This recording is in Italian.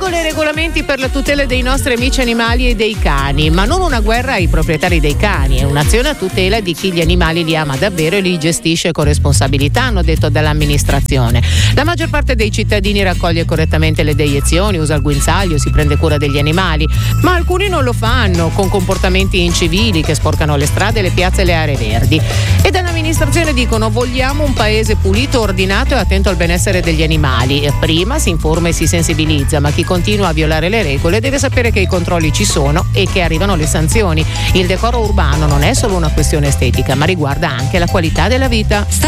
regole e regolamenti per la tutela dei nostri amici animali e dei cani, ma non una guerra ai proprietari dei cani, è un'azione a tutela di chi gli animali li ama davvero e li gestisce con responsabilità, hanno detto dall'amministrazione. La maggior parte dei cittadini raccoglie correttamente le deiezioni, usa il guinzaglio, si prende cura degli animali, ma alcuni non lo fanno, con comportamenti incivili che sporcano le strade, le piazze e le aree verdi. E dall'amministrazione dicono: vogliamo un paese pulito, ordinato e attento al benessere degli animali. Prima si informa e si sensibilizza, ma chi continua a violare le regole deve sapere che i controlli ci sono e che arrivano le sanzioni. Il decoro urbano non è solo una questione estetica, ma riguarda anche la qualità della vita.